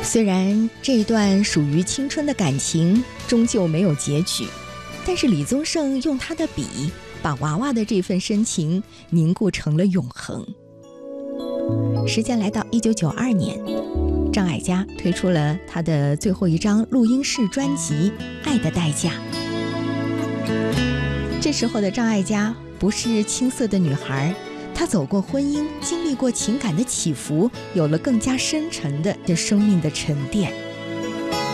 虽然这段属于青春的感情终究没有结局，但是李宗盛用他的笔把娃娃的这份深情凝固成了永恒。时间来到1992年，张艾嘉推出了他的最后一张录音室专辑《爱的代价》。这时候的张艾嘉不是青涩的女孩，她走过婚姻，经历过情感的起伏，有了更加深沉的生命的沉淀。